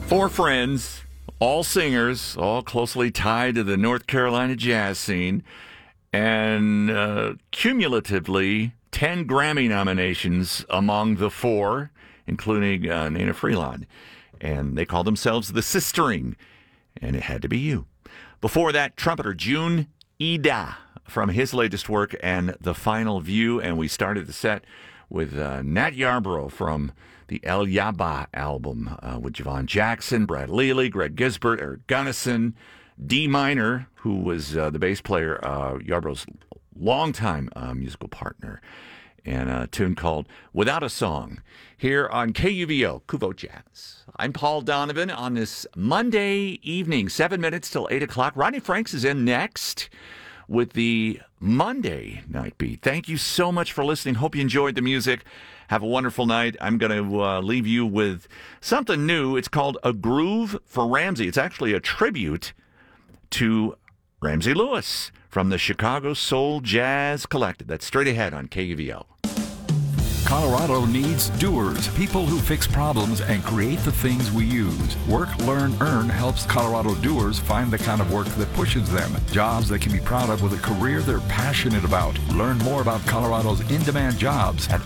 Four friends, all singers, all closely tied to the North Carolina jazz scene, and cumulatively 10 Grammy nominations among the four, including Nina Freelon. And they call themselves the Sistering, and it had to be you. Before that, trumpeter Jun Ida from his latest work and The Final View, and we started the set with Nat Yarbrough from the El Yaba album with Javon Jackson, Brad Lely, Greg Gisbert, Eric Gunnison, D Minor, who was the bass player, Yarbrough's longtime musical partner, and a tune called Without a Song here on KUVO, Kuvo Jazz. I'm Paul Donovan on this Monday evening, 7 minutes till 8 o'clock. Rodney Franks is in next with the Monday Night Beat. Thank you so much for listening. Hope you enjoyed the music. Have a wonderful night. I'm going to leave you with something new. It's called A Groove for Ramsey. It's actually a tribute to Ramsey Lewis from the Chicago Soul Jazz Collective. That's straight ahead on KUVO. Colorado needs doers, people who fix problems and create the things we use. Work, Learn, Earn helps Colorado doers find the kind of work that pushes them. Jobs they can be proud of with a career they're passionate about. Learn more about Colorado's in-demand jobs at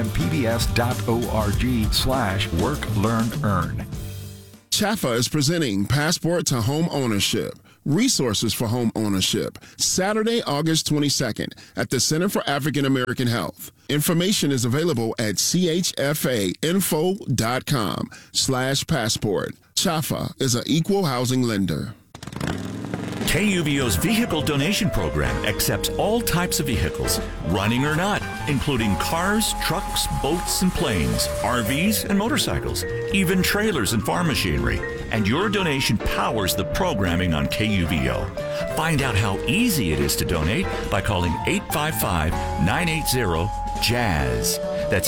rmpbs.org/Work, Learn, Earn. Chaffa is presenting Passport to Home Ownership. Resources for home ownership, Saturday, August 22nd at the Center for African American Health. Information is available at chfainfo.com/passport. Chaffa is an equal housing lender. KUVO's vehicle donation program accepts all types of vehicles, running or not, including cars, trucks, boats, and planes, RVs, and motorcycles, even trailers and farm machinery. And your donation powers the programming on KUVO. Find out how easy it is to donate by calling 855-980-JAZZ. That's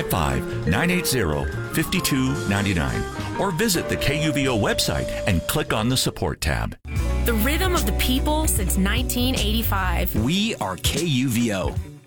855-980-5299. Or visit the KUVO website and click on the support tab. The rhythm of the people since 1985. We are KUVO.